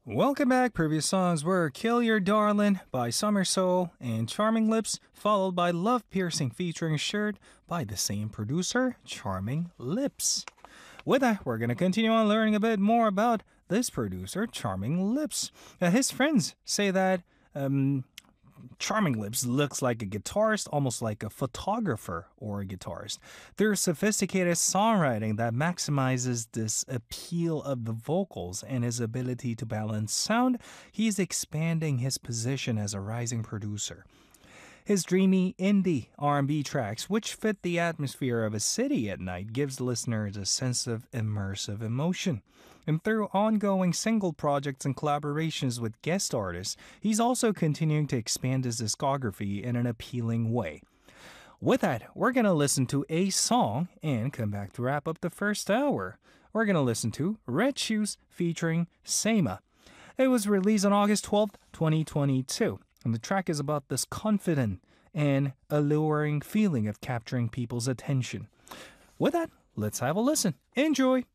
Welcome back. Previous songs were Kill Your Darling by Summer Soul and Charming Lips, followed by Love Piercing featuring Shirt by the same producer, Charming Lips. With that, we're going to continue on learning a bit more about this producer, Charming Lips. His friends say that Charming Lips looks like a guitarist, almost like a photographer or a guitarist. There's sophisticated songwriting that maximizes this appeal of the vocals and his ability to balance sound. He's expanding his position as a rising producer. His dreamy indie R&B tracks, which fit the atmosphere of a city at night, gives listeners a sense of immersive emotion. And through ongoing single projects and collaborations with guest artists, he's also continuing to expand his discography in an appealing way. With that, we're going to listen to a song and come back to wrap up the first hour. We're going to listen to Red Shoes featuring Seima. It was released on August 12th, 2022. And the track is about this confident and alluring feeling of capturing people's attention. With that, let's have a listen. Enjoy!